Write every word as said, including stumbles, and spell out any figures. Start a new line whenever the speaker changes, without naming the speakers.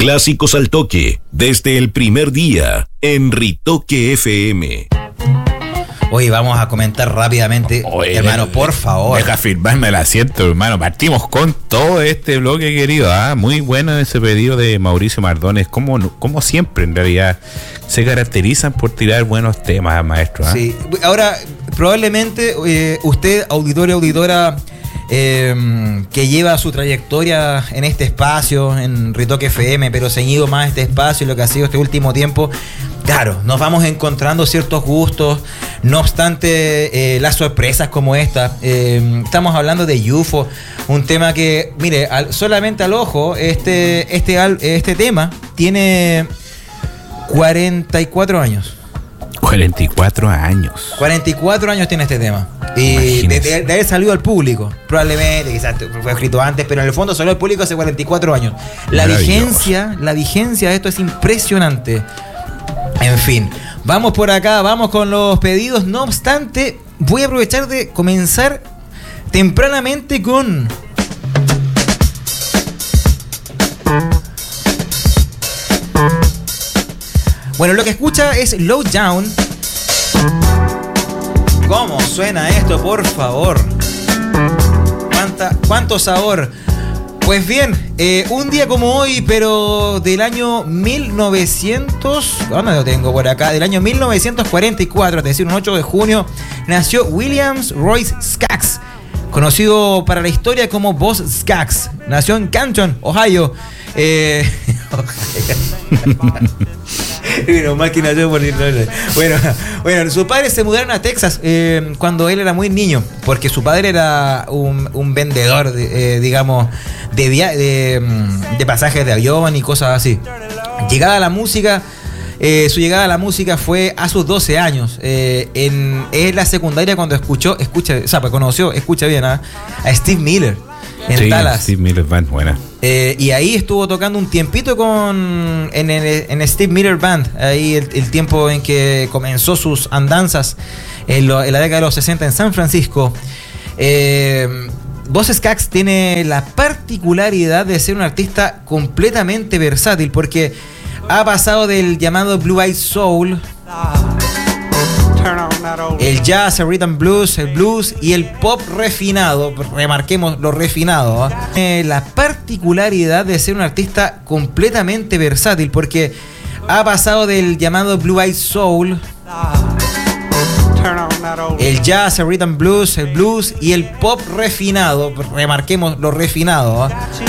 Clásicos al toque, desde el primer día, en Ritoque F M.
Oye, vamos a comentar rápidamente, Oye, hermano, por favor.
Deja firmarme el asiento, hermano. Partimos con todo este bloque, querido. ¿ah? Muy bueno ese pedido de Mauricio Mardones. Como, como siempre, en realidad, se caracterizan por tirar buenos temas, maestro. ¿ah?
Sí, ahora, probablemente eh, usted, auditorio, auditora, eh, que lleva su trayectoria en este espacio, en Ritoque F M, pero ceñido más a este espacio y lo que ha sido este último tiempo. Claro, nos vamos encontrando ciertos gustos, no obstante eh, las sorpresas como esta. Eh, estamos hablando de U F O, un tema que, mire, al, solamente al ojo, este, este, este tema tiene cuarenta y cuatro años.
cuarenta y cuatro años.
cuarenta y cuatro años tiene este tema. Y de, de, de haber salido al público, probablemente, quizás fue escrito antes, pero en el fondo salió al público hace cuarenta y cuatro años. La vigencia, la vigencia de esto es impresionante. En fin, vamos por acá, vamos con los pedidos. No obstante, voy a aprovechar de comenzar tempranamente con... Bueno, lo que escucha es Low Down. ¿Cómo suena esto, por favor? ¿Cuánta, cuánto sabor? Pues bien, eh, un día como hoy, pero del año mil novecientos... ¿Dónde lo tengo por acá? Del año mil novecientos cuarenta y cuatro, es decir, un ocho de junio, nació Williams Royce Skaggs, conocido para la historia como Boss Skaggs. Nació en Canton, Ohio. Eh... Bueno, más que nació por... bueno, bueno, sus padres se mudaron a Texas eh, cuando él era muy niño, porque su padre era un, un vendedor, de, eh, digamos, de, via- de, de pasajes de avión y cosas así. Llegada a la música, eh, su llegada a la música fue a sus doce años. Eh, en, en la secundaria cuando escuchó, escucha, o sea, conoció, escucha bien, ¿eh? a Steve Miller. En
sí,
Dallas.
Steve Miller Band, buena.
Eh, y ahí estuvo tocando un tiempito con en, en, en Steve Miller Band. Ahí el, el tiempo en que comenzó sus andanzas en, lo, en la década de los sesenta en San Francisco. Eh, Boss Skaggs tiene la particularidad de ser un artista completamente versátil, porque ha pasado del llamado Blue Eyed Soul, el jazz, el rhythm blues, el blues y el pop refinado. Remarquemos lo refinado. ¿eh? Eh, la particularidad de ser un artista completamente versátil, porque ha pasado del llamado Blue Eyed Soul, el jazz, el rhythm blues, el blues y el pop refinado. Remarquemos lo refinado. ¿eh?